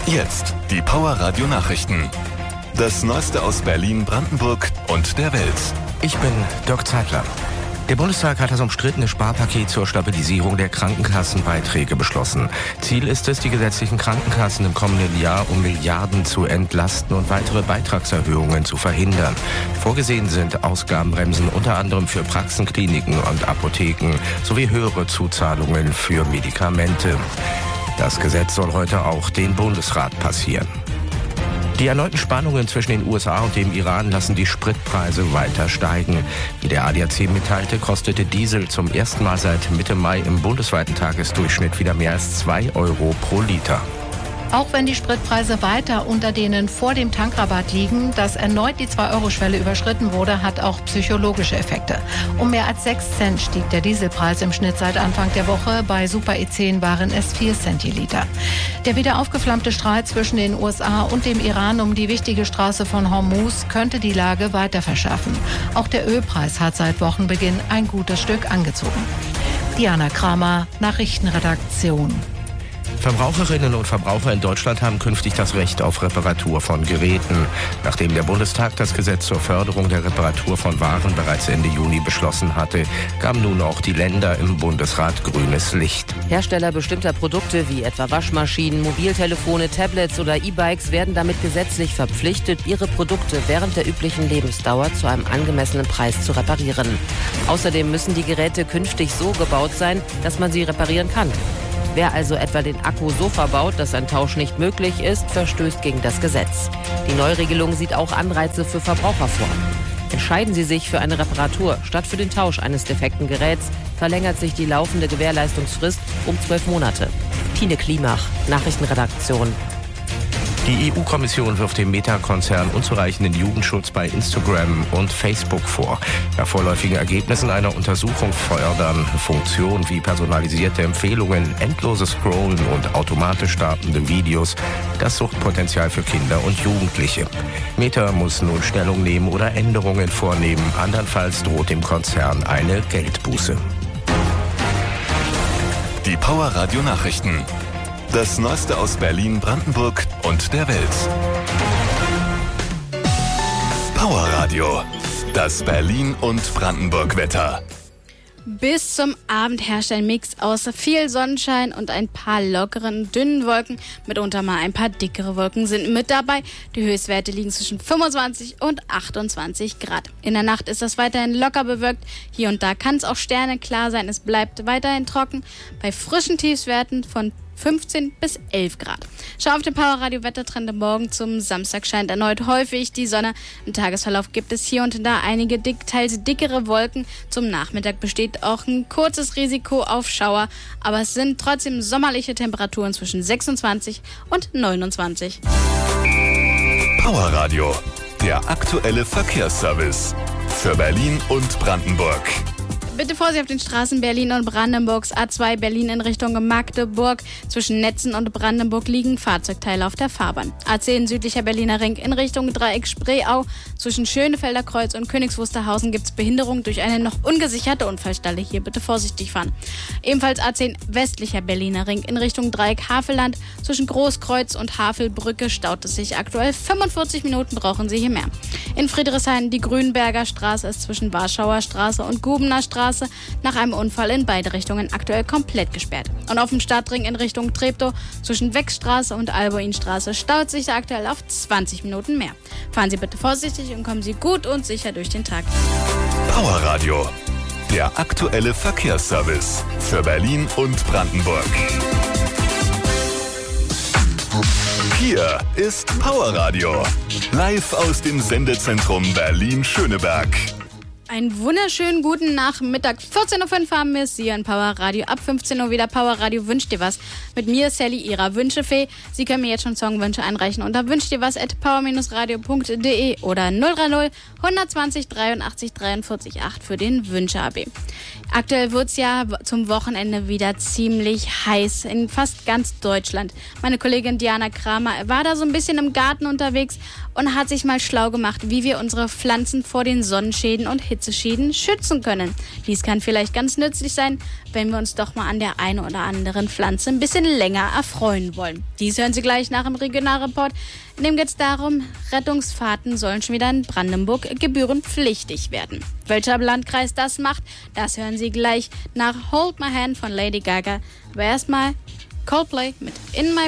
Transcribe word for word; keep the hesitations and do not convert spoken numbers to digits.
Jetzt die Power Radio Nachrichten. Das Neueste aus Berlin, Brandenburg und der Welt. Ich bin Dirk Zeitler. Der Bundestag hat das umstrittene Sparpaket zur Stabilisierung der Krankenkassenbeiträge beschlossen. Ziel ist es, die gesetzlichen Krankenkassen im kommenden Jahr um Milliarden zu entlasten und weitere Beitragserhöhungen zu verhindern. Vorgesehen sind Ausgabenbremsen unter anderem für Praxen, Kliniken und Apotheken sowie höhere Zuzahlungen für Medikamente. Das Gesetz soll heute auch den Bundesrat passieren. Die erneuten Spannungen zwischen den U S A und dem Iran lassen die Spritpreise weiter steigen. Wie der A D A C mitteilte, kostete Diesel zum ersten Mal seit Mitte Mai im bundesweiten Tagesdurchschnitt wieder mehr als zwei Euro pro Liter. Auch wenn die Spritpreise weiter unter denen vor dem Tankrabatt liegen, dass erneut die zwei-Euro-Schwelle überschritten wurde, hat auch psychologische Effekte. Um mehr als sechs Cent stieg der Dieselpreis im Schnitt seit Anfang der Woche. Bei Super E zehn waren es vier Cent je Liter. Der wieder aufgeflammte Streit zwischen den U S A und dem Iran um die wichtige Straße von Hormuz könnte die Lage weiter verschärfen. Auch der Ölpreis hat seit Wochenbeginn ein gutes Stück angezogen. Diana Kramer, Nachrichtenredaktion. Verbraucherinnen und Verbraucher in Deutschland haben künftig das Recht auf Reparatur von Geräten. Nachdem der Bundestag das Gesetz zur Förderung der Reparatur von Waren bereits Ende Juni beschlossen hatte, gaben nun auch die Länder im Bundesrat grünes Licht. Hersteller bestimmter Produkte wie etwa Waschmaschinen, Mobiltelefone, Tablets oder E-Bikes werden damit gesetzlich verpflichtet, ihre Produkte während der üblichen Lebensdauer zu einem angemessenen Preis zu reparieren. Außerdem müssen die Geräte künftig so gebaut sein, dass man sie reparieren kann. Wer also etwa den Akku so verbaut, dass ein Tausch nicht möglich ist, verstößt gegen das Gesetz. Die Neuregelung sieht auch Anreize für Verbraucher vor. Entscheiden Sie sich für eine Reparatur statt für den Tausch eines defekten Geräts, verlängert sich die laufende Gewährleistungsfrist um zwölf Monate. Tine Klimach, Nachrichtenredaktion. Die E U-Kommission wirft dem Meta-Konzern unzureichenden Jugendschutz bei Instagram und Facebook vor. Nach vorläufigen Ergebnissen einer Untersuchung fördern Funktionen wie personalisierte Empfehlungen, endloses Scrollen und automatisch startende Videos das Suchtpotenzial für Kinder und Jugendliche. Meta muss nun Stellung nehmen oder Änderungen vornehmen, andernfalls droht dem Konzern eine Geldbuße. Die Power Radio Nachrichten. Das Neueste aus Berlin, Brandenburg und der Welt. Power Radio. Das Berlin- und Brandenburg-Wetter. Bis zum Abend herrscht ein Mix aus viel Sonnenschein und ein paar lockeren, dünnen Wolken. Mitunter mal ein paar dickere Wolken sind mit dabei. Die Höchstwerte liegen zwischen fünfundzwanzig und achtundzwanzig Grad. In der Nacht ist das weiterhin locker bewölkt. Hier und da kann es auch sterneklar sein. Es bleibt weiterhin trocken. Bei frischen Tiefswerten von fünfzehn bis elf Grad. Schau auf den Powerradio Wettertrend. Morgen zum Samstag scheint erneut häufig die Sonne. Im Tagesverlauf gibt es hier und da einige dick, teils dickere Wolken. Zum Nachmittag besteht auch ein kurzes Risiko auf Schauer, aber es sind trotzdem sommerliche Temperaturen zwischen sechsundzwanzig und neunundzwanzig. Powerradio, der aktuelle Verkehrsservice für Berlin und Brandenburg. Bitte Vorsicht auf den Straßen Berlin und Brandenburgs A zwei Berlin in Richtung Magdeburg. Zwischen Netzen und Brandenburg liegen Fahrzeugteile auf der Fahrbahn. A zehn südlicher Berliner Ring in Richtung Dreieck Spreeau. Zwischen Schönefelder Kreuz und Königs Wusterhausen gibt es Behinderung durch eine noch ungesicherte Unfallstelle. Hier bitte vorsichtig fahren. Ebenfalls A zehn westlicher Berliner Ring in Richtung Dreieck Havelland. Zwischen Großkreuz und Havelbrücke staut es sich aktuell. fünfundvierzig Minuten brauchen Sie hier mehr. In Friedrichshain die Grünberger Straße ist zwischen Warschauer Straße und Gubener Straße nach einem Unfall in beide Richtungen aktuell komplett gesperrt. Und auf dem Stadtring in Richtung Treptow zwischen Weckstraße und Alboinstraße staut sich aktuell auf zwanzig Minuten mehr. Fahren Sie bitte vorsichtig und kommen Sie gut und sicher durch den Tag. Powerradio, der aktuelle Verkehrsservice für Berlin und Brandenburg. Hier ist Powerradio, live aus dem Sendezentrum Berlin-Schöneberg. Einen wunderschönen guten Nachmittag. vierzehn Uhr fünf haben wir es hier in Power Radio. Ab fünfzehn Uhr wieder Power Radio Wünscht dir was. Mit mir, Sally, ihrer Wünschefee. Sie können mir jetzt schon Songwünsche einreichen unter wünscht dir was at power radio punkt de oder null drei null hundertzwanzig dreiundachtzig dreiundvierzig acht für den Wünsche-A B. Aktuell wird es ja zum Wochenende wieder ziemlich heiß in fast ganz Deutschland. Meine Kollegin Diana Kramer war da so ein bisschen im Garten unterwegs und hat sich mal schlau gemacht, wie wir unsere Pflanzen vor den Sonnenschäden und Hitze Hitzeschäden schützen können. Dies kann vielleicht ganz nützlich sein, wenn wir uns doch mal an der einen oder anderen Pflanze ein bisschen länger erfreuen wollen. Dies hören Sie gleich nach dem Regionalreport. In dem geht es darum, Rettungsfahrten sollen schon wieder in Brandenburg gebührenpflichtig werden. Welcher Landkreis das macht, das hören Sie gleich nach Hold My Hand von Lady Gaga. Aber erstmal Coldplay mit In My